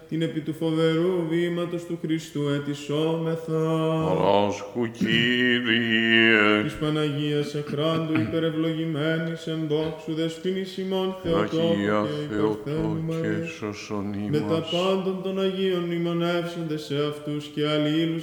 την επί του φοβερού βήματος του Χριστού ετισόμεθα. Παράσκου, Κύριε, Της Παναγίας Εχράντου υπερευλογημένης εν δόξου δεσποίνης ημών Θεοτόκου Αγία και Θεοτόκε, υπερθένουμε σώσον με τα ημάς. πάντων των Αγίων μνημονεύσονται σε αυτούς και αλλήλους